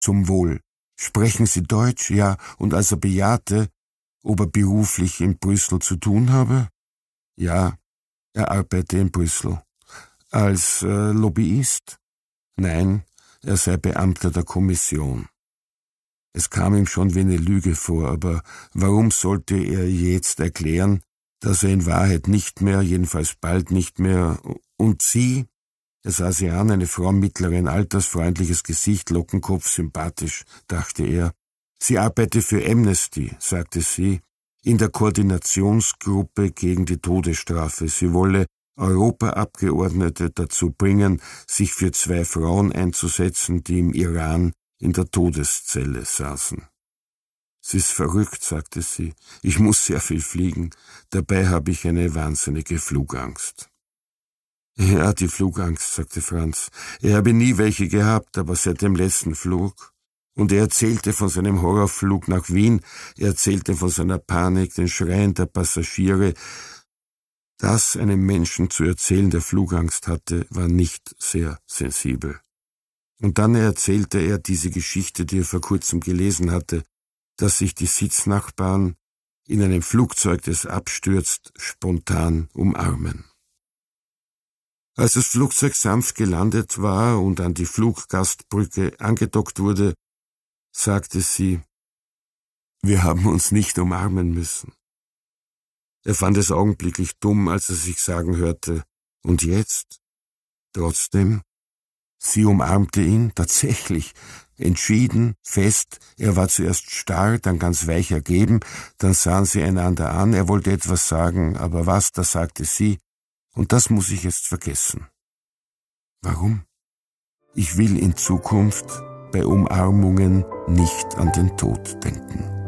Zum Wohl. Sprechen Sie Deutsch? Ja. Und als er bejahte, ob er beruflich in Brüssel zu tun habe? Ja, er arbeite in Brüssel. Als Lobbyist? Nein, er sei Beamter der Kommission. Es kam ihm schon wie eine Lüge vor, aber warum sollte er jetzt erklären, dass er in Wahrheit nicht mehr, jedenfalls bald nicht mehr, und sie, er sah sie an, eine Frau mittleren Alters, freundliches Gesicht, Lockenkopf, sympathisch, dachte er. Sie arbeite für Amnesty, sagte sie, in der Koordinationsgruppe gegen die Todesstrafe. Sie wolle Europaabgeordnete dazu bringen, sich für 2 Frauen einzusetzen, die im Iran in der Todeszelle saßen. »Sie ist verrückt«, sagte sie. »Ich muss sehr viel fliegen. Dabei habe ich eine wahnsinnige Flugangst.« »Ja, die Flugangst«, sagte Franz. Er habe nie welche gehabt, aber seit dem letzten Flug. Und er erzählte von seinem Horrorflug nach Wien, er erzählte von seiner Panik, den Schreien der Passagiere. Das einem Menschen zu erzählen, der Flugangst hatte, war nicht sehr sensibel. Und dann erzählte er diese Geschichte, die er vor kurzem gelesen hatte, dass sich die Sitznachbarn in einem Flugzeug, das abstürzt, spontan umarmen. Als das Flugzeug sanft gelandet war und an die Fluggastbrücke angedockt wurde, sagte sie, »Wir haben uns nicht umarmen müssen.« Er fand es augenblicklich dumm, als er sich sagen hörte, »Und jetzt?« Trotzdem, sie umarmte ihn, tatsächlich, entschieden, fest. Er war zuerst starr, dann ganz weich ergeben, dann sahen sie einander an, er wollte etwas sagen, aber was, das sagte sie, und das muss ich jetzt vergessen. Warum? Ich will in Zukunft bei Umarmungen nicht an den Tod denken.